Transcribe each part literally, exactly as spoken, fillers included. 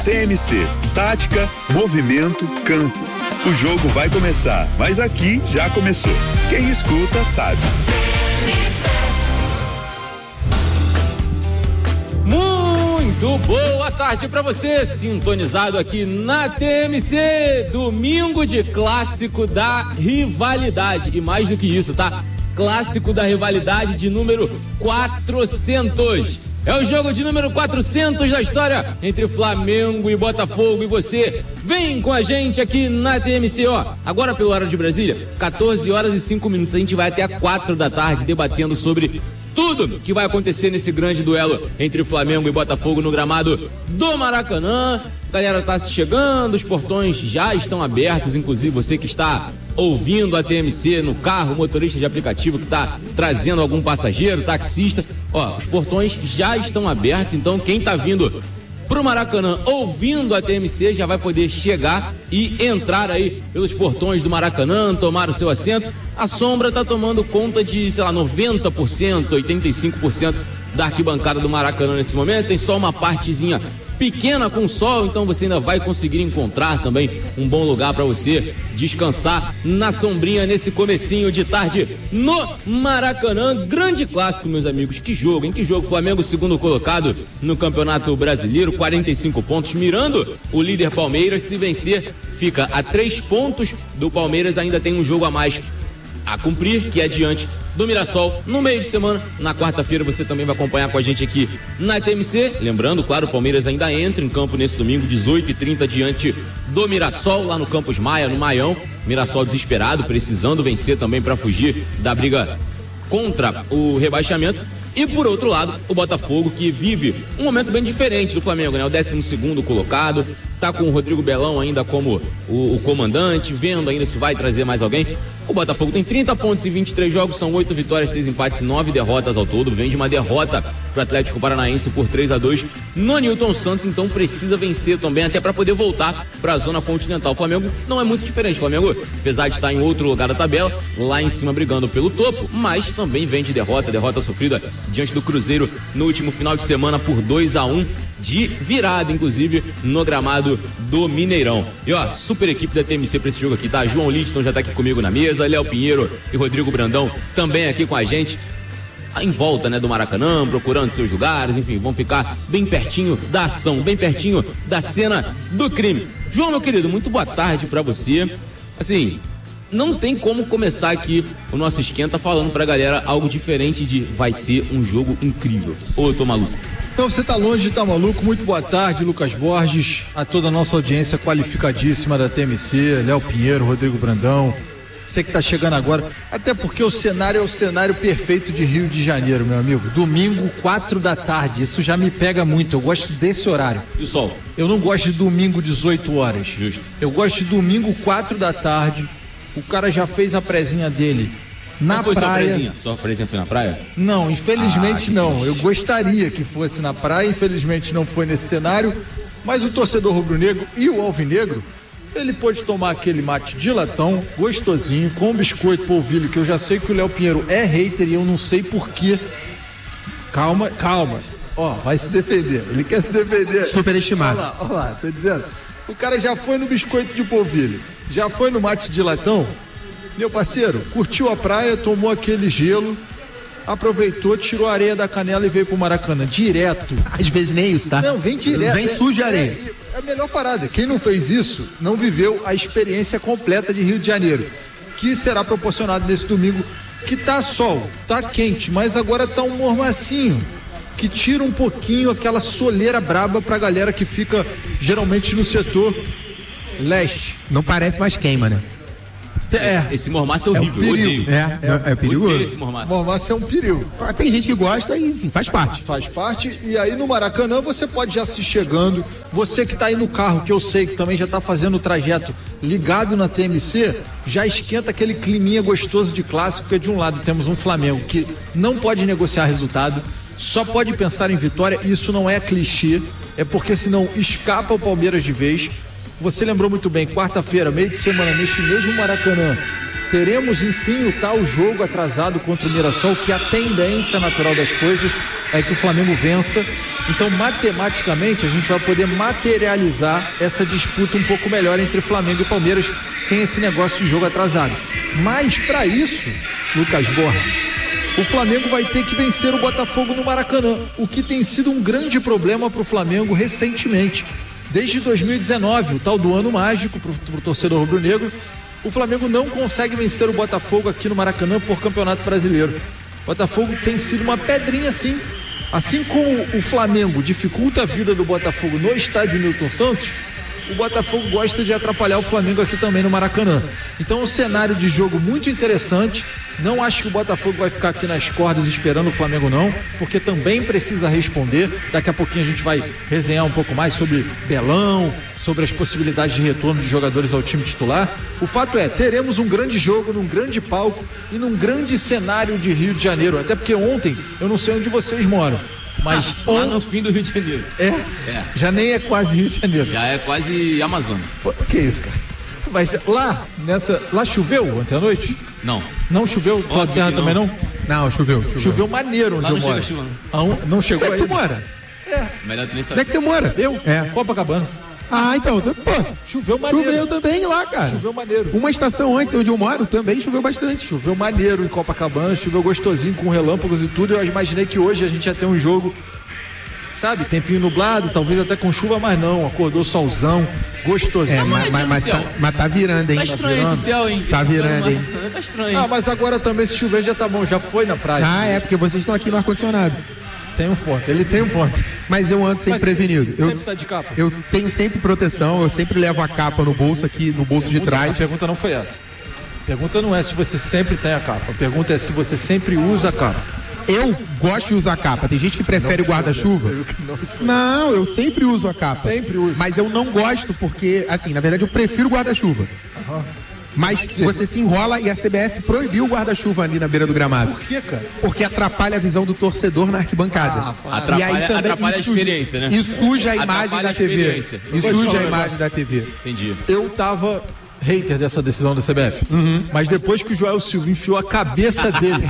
T M C, tática, movimento, campo. O jogo vai começar, mas aqui já começou. Quem escuta sabe. Muito boa tarde pra você, sintonizado aqui na T M C, domingo de clássico da rivalidade, e mais do que isso, tá? Clássico da rivalidade de número quatrocentos. É o jogo de número quatrocentos da história entre Flamengo e Botafogo, e você vem com a gente aqui na T M C, ó. Agora pelo horário de Brasília, quatorze horas e cinco minutos. A gente vai até quatro da tarde debatendo sobre tudo que vai acontecer nesse grande duelo entre Flamengo e Botafogo no gramado do Maracanã. A galera tá se chegando, os portões já estão abertos, inclusive você que está ouvindo a T M C no carro, motorista de aplicativo que está trazendo algum passageiro, taxista, ó, os portões já estão abertos, então quem tá vindo pro Maracanã ouvindo a T M C já vai poder chegar e entrar aí pelos portões do Maracanã, tomar o seu assento. A sombra tá tomando conta de, sei lá, noventa por cento, oitenta e cinco por cento da arquibancada do Maracanã nesse momento. Tem só uma partezinha pequena com sol, então você ainda vai conseguir encontrar também um bom lugar para você descansar na sombrinha nesse comecinho de tarde no Maracanã. Grande clássico, meus amigos. Que jogo, hein? Que jogo. Flamengo, segundo colocado no Campeonato Brasileiro, quarenta e cinco pontos, mirando o líder Palmeiras. Se vencer, fica a três pontos do Palmeiras. Ainda tem um jogo a mais a cumprir, que é diante do Mirassol no meio de semana. Na quarta-feira você também vai acompanhar com a gente aqui na T M C. Lembrando, claro, o Palmeiras ainda entra em campo nesse domingo, dezoito e trinta, diante do Mirassol, lá no Campos Maia, no Maião. Mirassol desesperado, precisando vencer também para fugir da briga contra o rebaixamento. E por outro lado, o Botafogo, que vive um momento bem diferente do Flamengo, né? O décimo segundo colocado, tá com o Rodrigo Belão ainda como o, o comandante, vendo ainda se vai trazer mais alguém. O Botafogo tem trinta pontos em vinte e três jogos, são oito vitórias, seis empates e nove derrotas ao todo. Vem de uma derrota pro Atlético Paranaense por três a dois no Newton Santos, então precisa vencer também, até para poder voltar para a zona continental. O Flamengo não é muito diferente. O Flamengo, apesar de estar em outro lugar da tabela, lá em cima brigando pelo topo, mas também vem de derrota, derrota sofrida diante do Cruzeiro no último final de semana por dois a um, de virada, inclusive, no gramado do Mineirão. E ó, super equipe da T M C pra esse jogo aqui, tá? João Lidston já tá aqui comigo na mesa, Léo Pinheiro e Rodrigo Brandão também aqui com a gente, em volta, né, do Maracanã, procurando seus lugares, enfim, vão ficar bem pertinho da ação, bem pertinho da cena do crime. João, meu querido, muito boa tarde pra você. Assim, não tem como começar aqui o nosso esquenta falando pra galera algo diferente de vai ser um jogo incrível. Ou eu tô maluco? Então você tá longe de estar maluco. Muito boa tarde, Lucas Borges, a toda a nossa audiência qualificadíssima da T M C, Léo Pinheiro, Rodrigo Brandão, você que tá chegando agora, até porque o cenário é o cenário perfeito de Rio de Janeiro, meu amigo. Domingo, quatro da tarde, isso já me pega muito, eu gosto desse horário. E o sol? Eu não gosto de domingo, dezoito horas. Justo. Eu gosto de domingo, quatro da tarde, o cara já fez a prezinha dele na não foi praia. Sua sua presinha foi na praia? Não, infelizmente ah, não. Eu gostaria que fosse na praia, infelizmente não foi nesse cenário. Mas o torcedor rubro-negro e o alvinegro, ele pôde tomar aquele mate de latão, gostosinho, com biscoito polvilho, que eu já sei que o Léo Pinheiro é hater e eu não sei porquê. Calma, calma. Ó, vai se defender. Ele quer se defender. Superestimado. Olha lá, olha lá, tô dizendo. O cara já foi no biscoito de polvilho, já foi no mate de latão. Meu parceiro, curtiu a praia, tomou aquele gelo, aproveitou, tirou a areia da canela e veio pro Maracanã, direto. Às vezes nem isso, tá? Não, vem direto. Vem sujo de areia. É, é a melhor parada. Quem não fez isso, não viveu a experiência completa de Rio de Janeiro, que será proporcionado nesse domingo, que tá sol, tá quente, mas agora tá um mormacinho, que tira um pouquinho aquela soleira braba pra galera que fica geralmente no setor leste. Não parece mais queima, né? É. Esse mormaço é horrível, é um eu odeio. É, é, é perigoso. Esse mormaço. Mormaço é um perigo. Tem gente que gosta e, enfim, faz parte. Faz parte, e aí no Maracanã você pode já se chegando, você que tá aí no carro, que eu sei que também já tá fazendo o trajeto ligado na T M C, já esquenta aquele climinha gostoso de clássico, porque de um lado temos um Flamengo que não pode negociar resultado, só pode pensar em vitória, e isso não é clichê, é porque senão escapa o Palmeiras de vez. Você lembrou muito bem, quarta-feira, meio de semana, neste mesmo Maracanã, teremos, enfim, o tal jogo atrasado contra o Mirassol, que a tendência natural das coisas é que o Flamengo vença. Então, matematicamente, a gente vai poder materializar essa disputa um pouco melhor entre Flamengo e Palmeiras, sem esse negócio de jogo atrasado. Mas, para isso, Lucas Borges, o Flamengo vai ter que vencer o Botafogo no Maracanã, o que tem sido um grande problema para o Flamengo recentemente. Desde dois mil e dezenove, o tal do ano mágico para o torcedor rubro-negro, o Flamengo não consegue vencer o Botafogo aqui no Maracanã por Campeonato Brasileiro. O Botafogo tem sido uma pedrinha assim. Assim como o Flamengo dificulta a vida do Botafogo no estádio Newton Santos, o Botafogo gosta de atrapalhar o Flamengo aqui também no Maracanã. Então, um cenário de jogo muito interessante. Não acho que o Botafogo vai ficar aqui nas cordas esperando o Flamengo, não, porque também precisa responder. Daqui a pouquinho a gente vai resenhar um pouco mais sobre Belão, sobre as possibilidades de retorno de jogadores ao time titular. O fato é, teremos um grande jogo num grande palco e num grande cenário de Rio de Janeiro. Até porque ontem, eu não sei onde vocês moram, mas ah, lá on... no fim do Rio de Janeiro. É? É. Já nem é quase Rio de Janeiro. Já é quase Amazônia. Pô, que isso, cara? Mas lá, nessa... Lá choveu ontem à noite? Não. Não choveu? Tua Óbvio terra que também não. não? Não, choveu. Choveu, Choveu maneiro onde Lá eu não moro. chega chuva, Ah, um- não chegou Onde é que tu ainda. mora? É. Melhor tu nem Onde saber. é que você mora? Eu? É. Copacabana. Ah, então, pô, Choveu maneiro. choveu também lá, cara. Choveu maneiro. Uma estação antes, onde eu moro, também choveu bastante. Choveu maneiro em Copacabana, choveu gostosinho com relâmpagos e tudo. Eu imaginei que hoje a gente ia ter um jogo, sabe, tempinho nublado, talvez até com chuva, mas não. Acordou solzão, gostosinho. É, mas, mas, mas, tá, mas tá virando, hein? Tá estranho virando. esse céu, hein? Tá Esse céu virando, no hein? Maracanã Tá estranho. Ah, mas agora também se chover já tá bom, já foi na praia. Ah, é, porque vocês estão aqui no ar-condicionado. Tem um ponto, ele tem um ponto. Mas eu ando sempre Mas prevenido. Eu, sempre tá de capa? eu tenho sempre proteção, eu sempre levo a capa no bolso aqui, no bolso de A trás. pergunta não foi essa. A pergunta não é se você sempre tem a capa. A pergunta é se você sempre usa a capa. Eu gosto de usar capa. Tem gente que prefere o guarda-chuva. Não, eu sempre uso a capa. Sempre uso. Mas eu não gosto porque, assim, na verdade eu prefiro o guarda-chuva. Mas você se enrola e a C B F proibiu o guarda-chuva ali na beira do gramado. Por quê, cara? Porque atrapalha a visão do torcedor na arquibancada. Ah, Atrapalha- atrapalha a e suja- experiência, né? E suja a imagem Atrapalha da a T V. experiência. E Vou te suja falar a um imagem da T V. Entendi. Eu tava hater dessa decisão da C B F. Mas depois que o Joel Silva enfiou a cabeça dele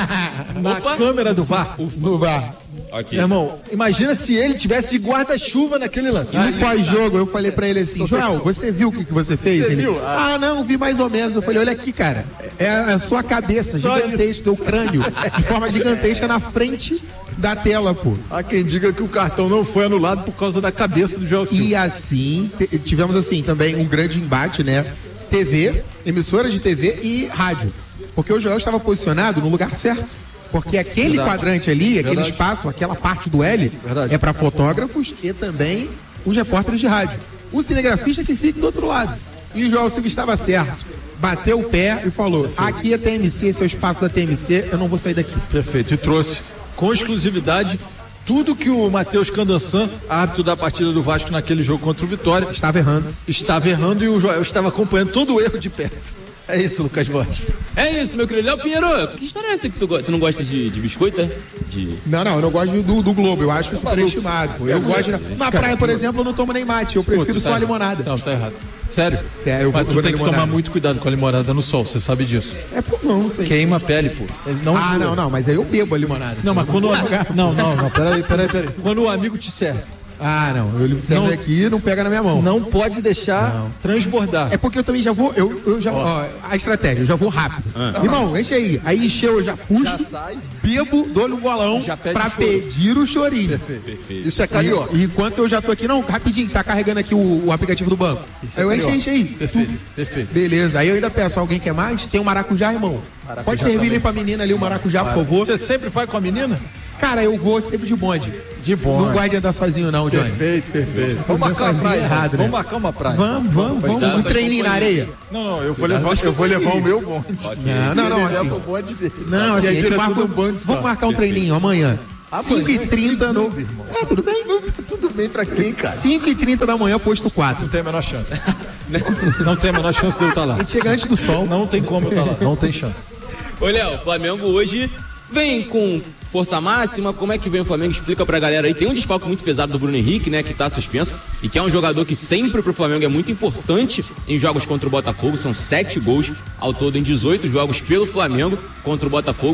na Opa. câmera do V A R, No V A R. Ok. meu irmão, imagina se ele tivesse de guarda-chuva naquele lance. E no pós-jogo eu falei pra ele assim, Joel, você viu o que, que você fez? Você Ele, viu? ah, não, vi mais ou menos. Eu falei, olha aqui, cara, é a sua cabeça Só gigantesca, teu crânio, de forma gigantesca na frente da tela, pô. Há quem diga que o cartão não foi anulado por causa da cabeça do Joel Silva. E assim, te- tivemos assim também um grande embate, né? T V, emissora de T V e rádio. Porque o Joel estava posicionado no lugar certo. Porque aquele Verdade. quadrante ali, aquele Verdade. espaço, aquela parte do L, Verdade. é para fotógrafos e também os repórteres de rádio. O cinegrafista que fica do outro lado. E o Joel Silva estava certo. Bateu o pé e falou: aqui é T M C, esse é o espaço da T M C, eu não vou sair daqui. Perfeito. E trouxe com exclusividade tudo que o Matheus Candançan, árbitro da partida do Vasco naquele jogo contra o Vitória, Estava errando. estava errando e o Joel estava acompanhando todo o erro de perto. É isso, Lucas Borges. É isso, meu querido. Léo Pinheiro, que história é essa que tu, go- tu não gosta de, de biscoito, é? De... Não, não, eu não gosto do, do Globo, eu acho superestimado. Eu gosto de... Na praia, por exemplo, eu não tomo nem mate, eu prefiro Pô, tu só tá a limonada. Não, tá errado. Sério? Sério, eu Mas vou tu na tem que limonada. tomar muito cuidado com a limonada no sol, você sabe disso. É por não, não sei. Queima a pele, pô. Não, Ah, não, não, mas aí eu bebo a limonada. Não, mas quando o amigo... Não, não, não, peraí, peraí, peraí. Quando o amigo te serve, Ah, não, eu serve Não- aqui e não pega na minha mão. não pode deixar transbordar. É porque eu também já vou, eu, eu já, ó, a estratégia, eu já vou rápido. Irmão, enche aí. Aí encheu, eu já puxo, Já sai. bebo, dou-lhe um golão Já pede pra choro. pedir o chorinho. Perfeito. Isso é carioca. E, enquanto eu já tô aqui, não, rapidinho, tá carregando aqui o, o aplicativo do banco. Isso é aí eu enche, carioca. enche aí. Perfeito, Tuf. perfeito. Beleza, aí eu ainda peço, alguém quer mais? Tem um maracujá, irmão. Maracujá Pode servir também. ali pra menina ali o maracujá, por favor. Você sempre vai com a menina? Cara, eu vou sempre de bonde. De bonde. Não gosto de andar sozinho não, Johnny. Perfeito, perfeito. Vamos marcar uma sozinho praia. errado, né? Vamos marcar uma praia. Vamos, vamos, vamos. Cuidado Um com as treininho na companhias. areia. Não, não, eu vou levar, eu vou levar o meu bonde. Não, não, não, Ele assim. leva o bonde dele. Não, E assim, a aí gente vira marca, tudo um bonde só. vamos marcar um treininho amanhã. cinco e trinta no... segunda, irmão. É, tudo bem? Não, tá tudo bem pra quem, cara? cinco e trinta da manhã, posto quatro. Não tem a menor chance. Não tem a menor chance de eu estar lá. A gente chega antes do sol. Não tem como eu estar lá. Não tem chance. Ô, Léo, o Flamengo hoje vem com força máxima. Como é que vem o Flamengo? Explica pra galera aí. Tem um desfalque muito pesado do Bruno Henrique, né? Que tá suspenso. E que é um jogador que sempre pro Flamengo é muito importante em jogos contra o Botafogo. São sete gols ao todo em dezoito jogos pelo Flamengo contra o Botafogo.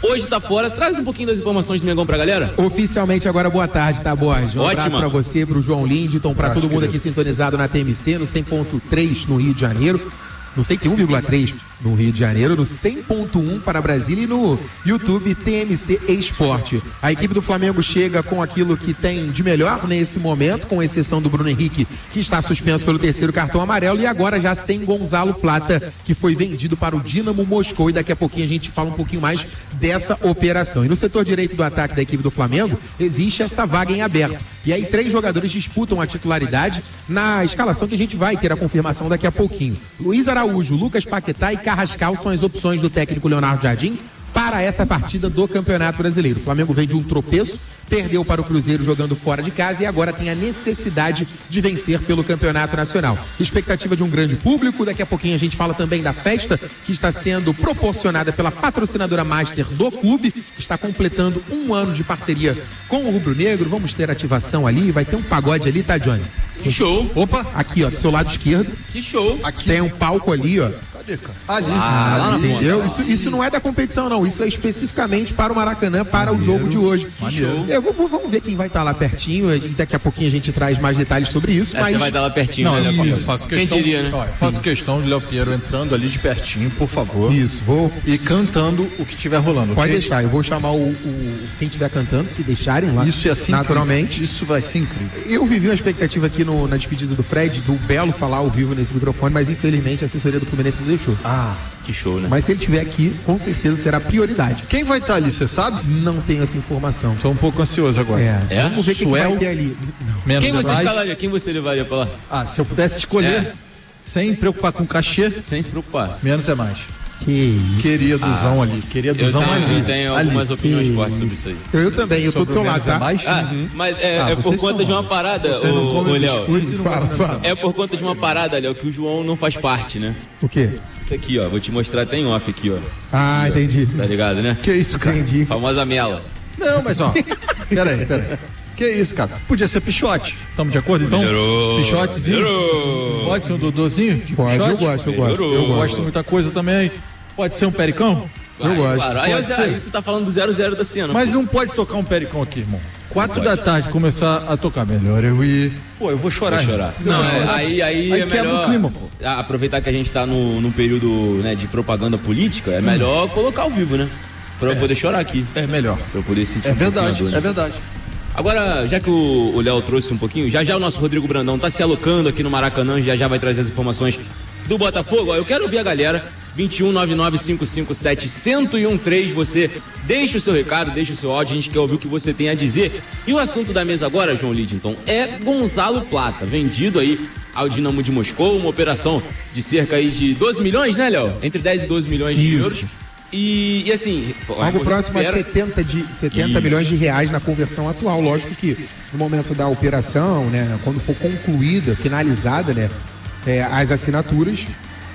hoje tá fora. Traz um pouquinho das informações do Mengão pra galera. Oficialmente agora, boa tarde, tá, Borges? Um Ótima. abraço pra você, pro João Lindton, pra todo mundo aqui sintonizado na T M C, no cem ponto três no Rio de Janeiro. No cento e um vírgula três no Rio de Janeiro, no cem ponto um para Brasília e no YouTube T M C Esporte. A equipe do Flamengo chega com aquilo que tem de melhor nesse momento, com exceção do Bruno Henrique, que está suspenso pelo terceiro cartão amarelo, e agora já sem Gonzalo Plata, que foi vendido para o Dínamo Moscou, e daqui a pouquinho a gente fala um pouquinho mais dessa operação. E no setor direito do ataque da equipe do Flamengo, existe essa vaga em aberto. E aí três jogadores disputam a titularidade na escalação que a gente vai ter a confirmação daqui a pouquinho. Luiz Araújo, Lucas Paquetá e Carrascal são as opções do técnico Leonardo Jardim para essa partida do Campeonato Brasileiro. O Flamengo vem de um tropeço, perdeu para o Cruzeiro jogando fora de casa e agora tem a necessidade de vencer pelo Campeonato Nacional. Expectativa de um grande público, daqui a pouquinho a gente fala também da festa que está sendo proporcionada pela patrocinadora Master do clube, que está completando um ano de parceria com o Rubro Negro. Vamos ter ativação ali, vai ter um pagode ali, tá, Johnny? Que show. Opa, aqui ó, do seu lado esquerdo. Que show. Aqui tem um palco ali, ó. Ali, Ah, lá na ali. ponta. Entendeu? Isso, isso não é da competição, não. Isso é especificamente para o Maracanã, para o jogo de hoje. Maneiro. Eu vou- vou- vamos ver quem vai estar lá pertinho. E daqui a pouquinho a gente traz mais detalhes sobre isso. É, mas você vai dar lá pertinho, Não, né, Léo isso, Pinheiro? faço Quem questão, diria, né? ó, eu faço questão de Léo Pinheiro entrando ali de pertinho, por favor. Isso, vou. E cantando o que estiver rolando. Pode ok? deixar, eu vou chamar o, o- quem estiver cantando, se deixarem lá. Isso é assim. Naturalmente. incrível. Isso vai ser incrível. Eu vivi uma expectativa aqui no- na despedida do Fred, do Belo falar ao vivo nesse microfone, mas infelizmente a assessoria do Fluminense não deixou. Ah, Que show, né? Mas se ele estiver aqui, com certeza será prioridade. quem vai estar ali, você sabe? Não tenho essa informação. Tô um pouco ansioso agora. É, É? vamos ver quem que Suel. vai ter ali. Menos Quem é você mais. escalaria? Quem você levaria pra lá? Ah, se eu pudesse escolher, É. sem preocupar com cachê, Sem se preocupar. menos é mais. Que isso. Queridozão ali. Queridozão Eu tenho, ali. eu tenho Ali. algumas opiniões Que fortes sobre isso. isso aí. Eu também, eu tô do Sobre teu o lado, menos é tá? mais? Ah, mas é, Ah, é por vocês conta são- de uma parada, Você não ô, come ô, Léo. biscoito e não Fala, vai- fala. É por conta de uma parada, Léo, que o João não faz parte, né? O quê? Isso aqui, ó, vou te mostrar, tem off aqui, ó. Ah, entendi. Tá ligado, né? Que isso, cara? Entendi. Famosa mela. Não, mas ó. Peraí, peraí. Que isso, cara? Podia ser Pichote. Estamos de acordo, então? Melhorou. Pichotezinho. Melhorou. Pode ser um Dodôzinho? de Pode, eu pichote? gosto, eu gosto. Melhorou. Eu Eu gosto. gosto de muita coisa também. Pode ser um pericão? Eu gosto. Claro. Aí, Pode aí, ser. aí tu tá falando do zero zero da cena. Mas não pode tocar um pericão aqui, irmão. Quatro da tarde começar a tocar. Melhor eu ir. Pô, eu vou chorar. Vou irmão. chorar. Eu Não, vou é, chorar. aí, aí, Aí é quebra melhor o clima, pô. a- aproveitar que a gente tá no, num período, né, de propaganda política, é melhor colocar ao vivo, né? Pra eu poder chorar aqui. É melhor. Pra eu poder sentir É um pouquinho verdade, a dor, né? é verdade. Agora, já que o o Léo trouxe um pouquinho, já já o nosso Rodrigo Brandão tá se alocando aqui no Maracanã, já já vai trazer as informações do Botafogo. Ó, eu quero ouvir a galera. vinte e um, nove nove cinco cinco sete, um zero um três. Você deixa o seu recado, deixa o seu áudio, a gente quer ouvir o que você tem a dizer. E o assunto da mesa agora, João Lidington, é Gonzalo Plata, vendido aí ao Dinamo de Moscou, uma operação de cerca aí de doze milhões, né, Léo? Entre dez e doze milhões de Isso. euros. E, e assim, Algo próximo a recupera- setenta, de, setenta Isso. milhões de reais na conversão atual. Lógico que no momento da operação, né, quando for concluída, finalizada, né, é, as assinaturas,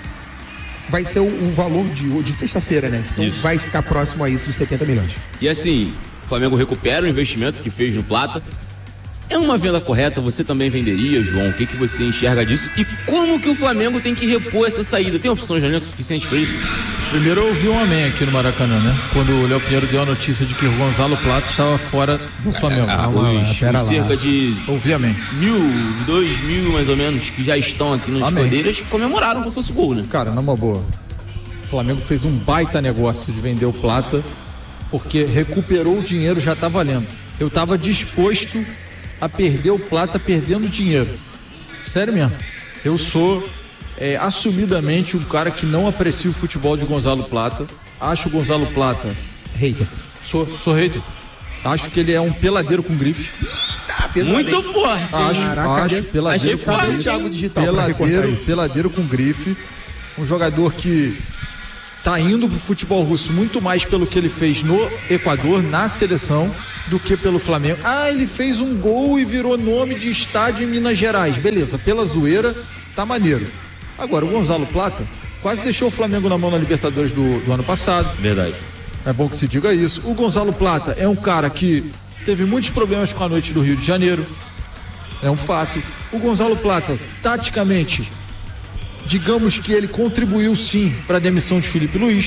vai ser o, o valor de, de sexta-feira, né? Então Isso. vai ficar próximo a isso de setenta milhões. E assim, o Flamengo recupera o investimento que fez no Plata. É uma venda correta? Você também venderia, João? O que, que você enxerga disso? E como que o Flamengo tem que repor essa saída? Tem opções de elenco suficiente para isso? Primeiro eu ouvi um amém aqui no Maracanã, né? Quando o Léo Pinheiro deu a notícia de que o Gonzalo Plata estava fora do Flamengo. Calma lá, Os, pera os lá. cerca de Ouvi amém. mil, dois mil mais ou menos, que já estão aqui nas Amém. bandeiras, comemoraram como se fosse gol, né? Cara, numa boa. O Flamengo fez um baita negócio de vender o Plata, porque recuperou o dinheiro, já tá valendo. Eu tava disposto a perder o Plata perdendo dinheiro. Sério mesmo. Eu sou é, assumidamente um cara que não aprecia o futebol de Gonzalo Plata. Acho o Gonzalo Plata. Hater. Sou, sou hater. Acho que ele é um peladeiro com grife. Tá pesado, Muito hein? forte. Acho, Caraca, acho, achei peladeiro com forte, grife. hein? Thiago Digital pra recortar Peladeiro, isso. peladeiro com grife. Um jogador que tá indo pro futebol russo muito mais pelo que ele fez no Equador, na seleção, do que pelo Flamengo. Ah, ele fez um gol e virou nome de estádio em Minas Gerais. Beleza, pela zoeira, tá maneiro. Agora, o Gonzalo Plata quase deixou o Flamengo na mão na Libertadores do, do ano passado. Verdade. É bom que se diga isso. O Gonzalo Plata é um cara que teve muitos problemas com a noite do Rio de Janeiro. É um fato. O Gonzalo Plata, taticamente, digamos que ele contribuiu sim para a demissão de Felipe Luiz.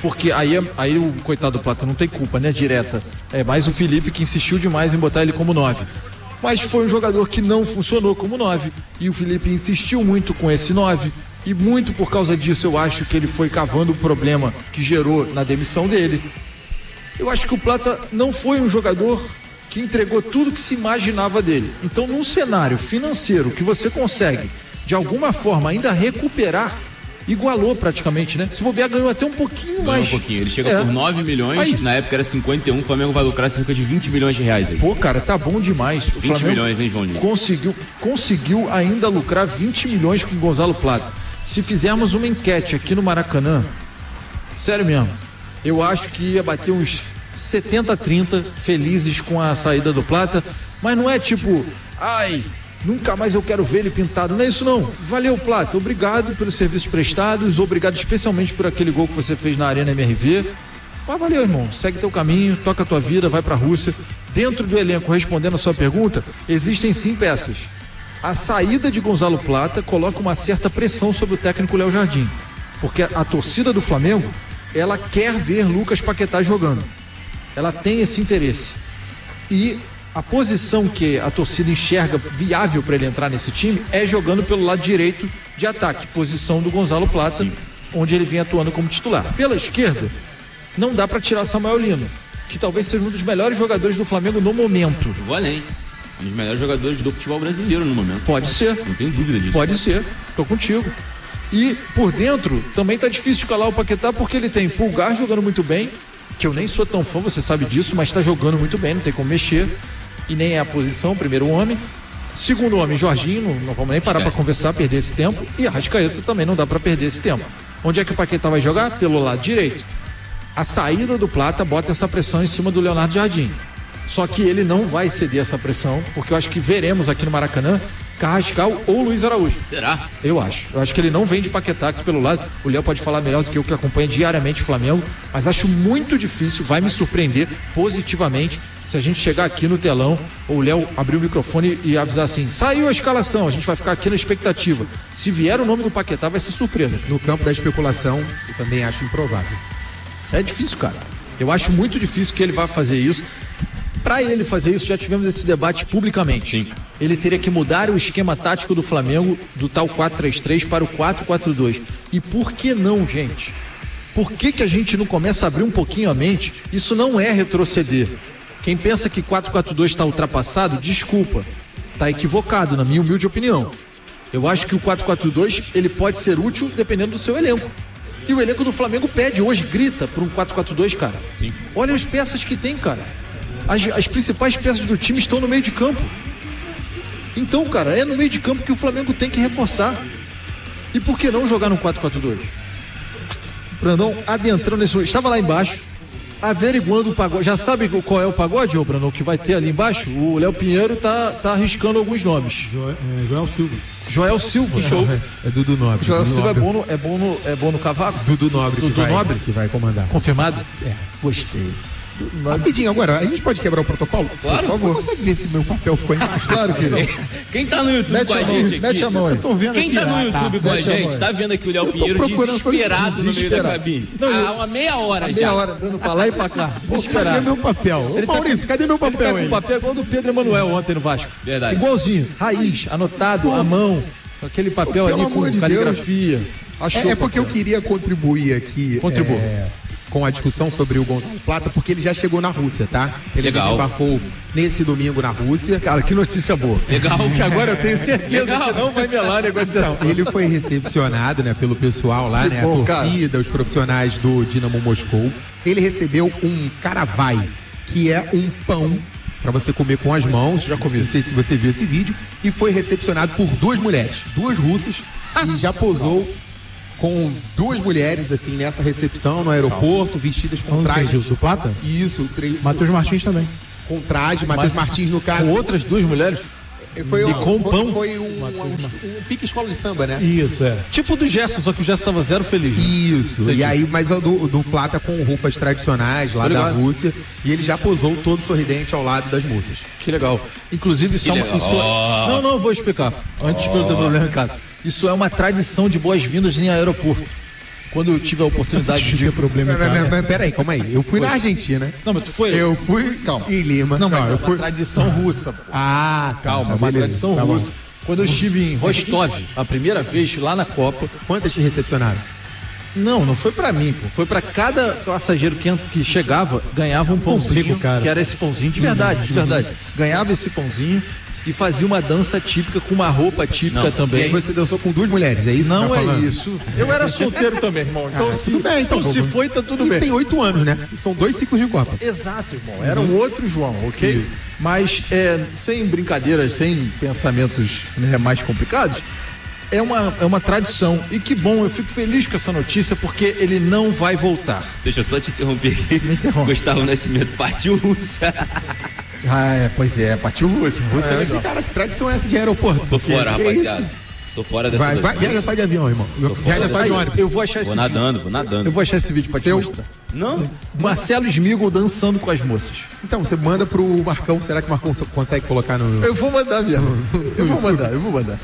porque aí, aí o coitado do Plata não tem culpa, né, direta. É mais o Felipe que insistiu demais em botar ele como nove. Mas foi um jogador que não funcionou como nove, e o Felipe insistiu muito com esse nove, e muito por causa disso eu acho que ele foi cavando o problema que gerou na demissão dele. Eu acho que o Plata não foi um jogador que entregou tudo que se imaginava dele. Então, num cenário financeiro que você consegue, de alguma forma, ainda recuperar, igualou praticamente, né? Se bobear, ganhou até um pouquinho ganhou mais. um pouquinho. Ele chega é. por nove milhões, aí, na época era cinquenta e um, o Flamengo vai lucrar cerca de vinte milhões de reais aí. Pô, cara, tá bom demais. O vinte Flamengo milhões, hein, João Nino? Conseguiu, conseguiu ainda lucrar vinte milhões com o Gonzalo Plata. Se fizermos uma enquete aqui no Maracanã, sério mesmo, eu acho que ia bater uns setenta a trinta felizes com a saída do Plata, mas não é tipo, ai, nunca mais eu quero ver ele pintado, não é isso não. Valeu, Plata, obrigado pelos serviços prestados, obrigado especialmente por aquele gol que você fez na Arena M R V, mas valeu, irmão, segue teu caminho, toca a tua vida, vai pra Rússia. Dentro do elenco, respondendo a sua pergunta, existem sim peças. A saída de Gonzalo Plata coloca uma certa pressão sobre o técnico Léo Jardim, porque a torcida do Flamengo, ela quer ver Lucas Paquetá jogando. Ela tem esse interesse. E a posição que a torcida enxerga viável para ele entrar nesse time é jogando pelo lado direito de ataque, posição do Gonzalo Plata, sim, onde ele vem atuando como titular. Pela esquerda, não dá para tirar Samuel Lino, que talvez seja um dos melhores jogadores do Flamengo no momento. Eu vou além. Um dos melhores jogadores do futebol brasileiro no momento. Pode ser. Não tenho dúvida disso. Pode ser. Tô contigo. E por dentro, também tá difícil de calar o Paquetá, porque ele tem Pulgar jogando muito bem, que eu nem sou tão fã, você sabe disso, mas tá jogando muito bem, não tem como mexer, e nem é a posição, primeiro homem. Segundo homem, Jorginho, não, não vamos nem parar para conversar, perder esse tempo, e Arrascaeta também não dá para perder esse tempo. Onde é que o Paquetá vai jogar? Pelo lado direito. A saída do Plata bota essa pressão em cima do Leonardo Jardim. Só que ele não vai ceder essa pressão, porque eu acho que veremos aqui no Maracanã Carrascal ou Luiz Araújo. Será? Eu acho. Eu acho que ele não vem de Paquetá aqui pelo lado. O Léo pode falar melhor do que eu, que acompanha diariamente o Flamengo, mas acho muito difícil, vai me surpreender positivamente se a gente chegar aqui no telão, ou o Léo abrir o microfone e avisar assim, saiu a escalação, a gente vai ficar aqui na expectativa. Se vier o nome do Paquetá, vai ser surpresa. No campo da especulação, eu também acho improvável. É difícil, cara. Eu acho muito difícil que ele vá fazer isso. Para ele fazer isso, já tivemos esse debate publicamente. Sim. Ele teria que mudar o esquema tático do Flamengo do tal quatro três três para o quatro quatro dois. E por que não, gente? Por que que a gente não começa a abrir um pouquinho a mente? Isso não é retroceder. Quem pensa que quatro quatro dois está ultrapassado, desculpa. Está equivocado, na minha humilde opinião. Eu acho que o quatro quatro dois ele pode ser útil dependendo do seu elenco. E o elenco do Flamengo pede hoje, grita por um quatro quatro dois, cara. Sim. Olha as peças que tem, cara. As, as principais peças do time estão no meio de campo. Então, cara, é no meio de campo que o Flamengo tem que reforçar. E por que não jogar no quatro quatro dois? Brandão, adentrando nesse... Estava lá embaixo, averiguando o pagode. Já sabe qual é o pagode, ô Brandão, que vai ter ali embaixo? O Léo Pinheiro tá, tá arriscando alguns nomes. Jo, é, Joel Silva. Joel Silva, show. É, é Dudu Nobre. Joel Dudu Silva Nobre. é bom, no, é, bom no, é bom no cavaco? Dudu Nobre, Dudu que, vai, Nobre? que vai comandar. Confirmado? É. Gostei. Rapidinho, agora, a gente pode quebrar o protocolo? Claro, por favor. Você consegue ver se meu papel ficou embaixo? Claro que sim. Quem tá no YouTube Mete com a, a mão, gente aqui? mete a mão aí. Eu tô vendo Quem aqui. tá no Ah, YouTube com a mete a gente, mão. tá vendo aqui o Léo tô Pinheiro procurando desesperado no meio da desesperado. cabine. Não, eu- Há uma meia hora Meia já. hora dando pra lá e pra cá. Pô, cadê Desesperado. meu papel? Ô, Maurício, cadê meu Ele tá papel com aí? o papel igual do Pedro Emanuel ontem no Vasco. Verdade. Igualzinho, raiz, anotado, à mão, aquele papel Pelo ali amor com de caligrafia. Achou É, é o porque eu papel. queria contribuir aqui Contribua. é, com a discussão sobre o Gonzalo Plata, porque ele já chegou na Rússia, tá? Ele Legal. desembarcou nesse domingo na Rússia. Cara, que notícia boa. Legal. Que agora eu tenho certeza Legal. que não vai melar a negociação. Então, ele foi recepcionado, né, pelo pessoal lá, Que né, bom, a torcida, os profissionais do Dinamo Moscou. Ele recebeu um karavai, que é um pão para você comer com as mãos. Já comi. Não sei se você viu esse vídeo. E foi recepcionado por duas mulheres, duas russas, e já posou com duas mulheres, assim, nessa recepção no aeroporto, vestidas com traje. Gilson Plata? Isso, tre... Matheus Martins também. com traje, Matheus Martins no caso. Com outras duas mulheres? Foi, e um, com foi, pão? foi um, um, um pique escola de samba, né? Isso, é. Tipo do Gerson, só que o Gerson tava zero feliz. Né? Isso, Entendi. e aí, mas o do, do Plata com roupas tradicionais lá Obrigado. da Rússia, e ele já posou todo sorridente ao lado das moças. Que legal. Inclusive, isso Que é uma. legal. Isso é... Não, não, vou explicar. Antes de eu ter problema em casa. Isso é uma tradição de boas-vindas em aeroporto. quando eu tive a oportunidade de... ter problema em Mas, mas, casa. mas peraí, calma aí. Eu fui na Argentina. Não, mas tu foi... Eu fui Calma. em Lima. Não, mas é eu uma fui... tradição russa, pô. Ah, Calma, é uma beleza, tradição tá bom. russa. Quando eu estive em Rostov, a primeira vez, lá na Copa... Quantas te recepcionaram? Não, não foi pra mim, pô. Foi pra cada passageiro que, que chegava, ganhava um pãozinho, rico, cara. que era esse pãozinho, de verdade, de verdade. Ganhava esse pãozinho e fazia uma dança típica com uma roupa típica Não. E também. aí você dançou com duas mulheres, é isso que Não você tá é falando? isso. Eu era solteiro também, irmão. Então, Ah, se, tudo bem, então, então se pô. foi, tá tudo Isso bem. tem oito anos, né? São dois ciclos de Copa. Exato, irmão. Era um outro João, ok? Isso. Mas, é, sem brincadeiras, sem pensamentos, né, mais complicados, é uma, é uma tradição. E que bom, eu fico feliz com essa notícia, porque ele não vai voltar. Deixa eu só te interromper aqui. Me interrompe. Gustavo Nascimento partiu Rússia. Ah, é, pois é, partiu Rússia. Rússia é É, legal. cara, que tradição é essa de aeroporto? Tô fora, Que rapaziada. isso? Tô fora dessa. Vai, vai, daí. viaja só de avião, irmão. Viaja só de Aí, ônibus. eu vou achar esse Vou vídeo. nadando, vou nadando. Eu vou achar esse vídeo pra Seu- te mostrar. Não? Marcelo Smigol dançando com as moças. Então, você manda pro Marcão. Será que o Marcão consegue colocar no... Eu vou mandar mesmo. Eu vou mandar, eu vou mandar.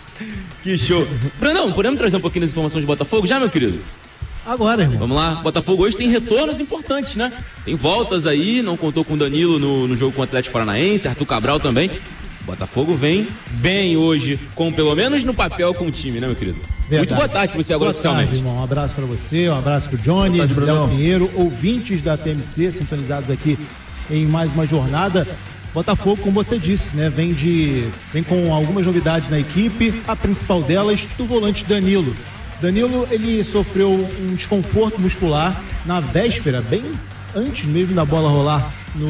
Que show. Brandão, podemos trazer um pouquinho das informações de Botafogo já, meu querido? Agora, irmão. Vamos lá. Botafogo hoje tem retornos importantes, né? Tem voltas aí, não contou com o Danilo no, no jogo com o Atlético Paranaense, Arthur Cabral também. Botafogo vem bem hoje, com pelo menos no papel com o time, né, meu querido? Verdade. Muito boa tarde pra você agora Boa tarde, oficialmente. irmão. Um abraço pra você, um abraço pro Johnny, Boa tarde, Léo Brunão. Pinheiro, ouvintes da T M C, sintonizados aqui em mais uma jornada. Botafogo, como você disse, né, vem de vem com algumas novidades na equipe, a principal delas do volante Danilo. Danilo, ele sofreu um desconforto muscular na véspera, bem antes mesmo da bola rolar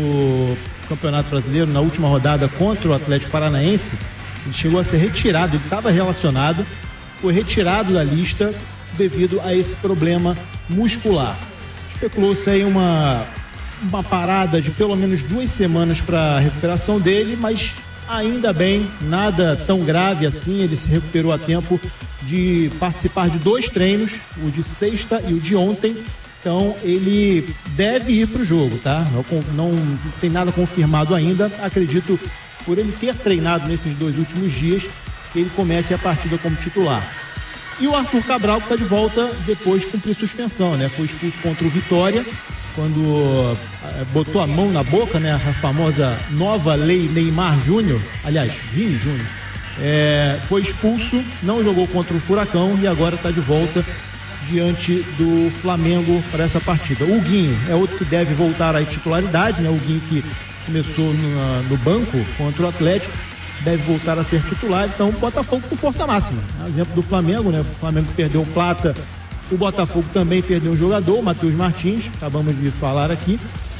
no Campeonato Brasileiro, na última rodada contra o Atlético Paranaense. Ele chegou a ser retirado, ele estava relacionado, foi retirado da lista devido a esse problema muscular. Especulou-se aí uma, uma parada de pelo menos duas semanas para a recuperação dele, mas ainda bem, nada tão grave assim. Ele se recuperou a tempo de participar de dois treinos, o de sexta e o de ontem. Então ele deve ir para o jogo, tá? Não, não tem nada confirmado ainda. Acredito, por ele ter treinado nesses dois últimos dias, que ele comece a partida como titular. E o Arthur Cabral, que está de volta depois de cumprir suspensão, né? Foi expulso contra o Vitória, quando eh, botou a mão na boca, né? A famosa nova lei Neymar Júnior, aliás, Vini Júnior. É, foi expulso, não jogou contra o Furacão e agora está de volta diante do Flamengo para essa partida. O Guinho é outro que deve voltar à titularidade, né? O Guinho que começou no, no banco contra o Atlético, deve voltar a ser titular. Então, o Botafogo com força máxima. Exemplo do Flamengo, né? O Flamengo perdeu o Plata, o Botafogo também perdeu um jogador, o Matheus Martins, acabamos de falar aqui.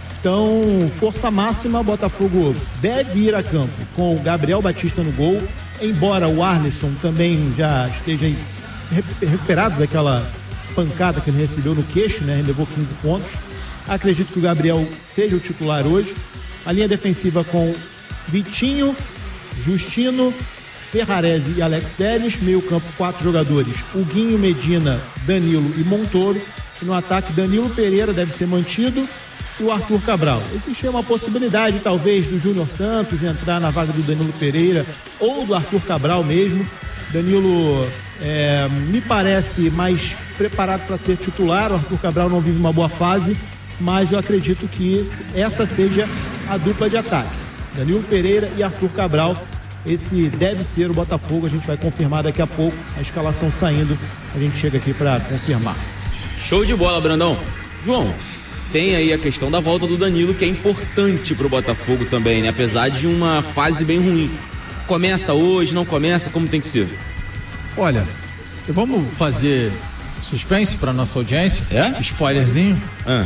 Então, força máxima, o Botafogo deve ir a campo com o Gabriel Batista no gol, embora o Arlisson também já esteja recuperado daquela pancada que ele recebeu no queixo, né? Ele levou quinze pontos. Acredito que o Gabriel seja o titular hoje. A linha defensiva com Vitinho, Justino, Ferrarese e Alex Telles. Meio campo, quatro jogadores: o Guinho, Medina, Danilo e Montoro. E no ataque, Danilo Pereira deve ser mantido e o Arthur Cabral. Existe uma possibilidade, talvez, do Júnior Santos entrar na vaga do Danilo Pereira ou do Arthur Cabral mesmo. Danilo é, me parece mais preparado para ser titular. O Arthur Cabral não vive uma boa fase, mas eu acredito que essa seja a dupla de ataque: Danilo Pereira e Arthur Cabral. Esse deve ser o Botafogo. A gente vai confirmar daqui a pouco, a escalação saindo, a gente chega aqui para confirmar. Show de bola, Brandão. João, tem aí a questão da volta do Danilo, que é importante pro Botafogo também, né? Apesar de uma fase bem ruim. Começa hoje, não começa, como tem que ser? Olha, vamos fazer suspense para nossa audiência? É? Spoilerzinho. Ah,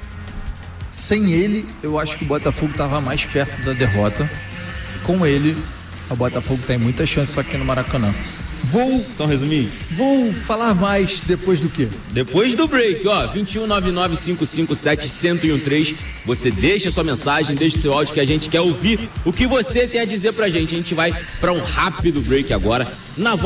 Sem ele, eu acho que o Botafogo estava mais perto da derrota. Com ele, o Botafogo tem muita chance aqui no Maracanã. Vou, só um resuminho? vou falar mais depois do quê? Depois do break, ó, vinte e um, nove nove cinco cinco sete, um zero um três, você deixa sua mensagem, deixa seu áudio que a gente quer ouvir o que você tem a dizer pra gente. A gente vai pra um rápido break agora. Na volta